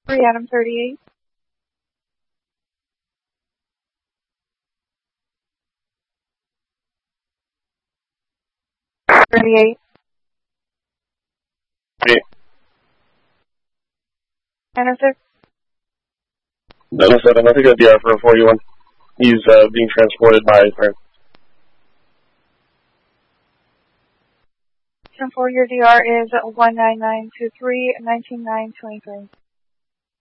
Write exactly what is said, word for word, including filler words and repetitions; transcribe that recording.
three Adam thirty-eight. thirty-eight. thirty-eight. nine oh six. nine oh seven, I think I'd D R for a forty-one. He's uh, being transported by his friend. ten four, your D R is one nine nine two three, nineteen nine twenty-three.